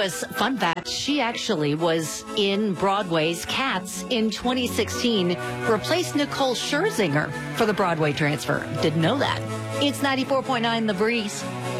Lewis, fun fact, she actually was in Broadway's Cats in 2016, replaced Nicole Scherzinger for the Broadway transfer. Didn't know that. It's 94.9 The Breeze.